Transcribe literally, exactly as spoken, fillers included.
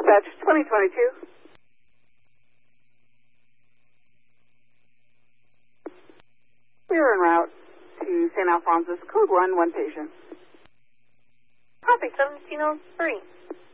Dispatch twenty twenty-two. We are en route to Saint Alphonsus, code one, one patient. Copy, seventeen oh three.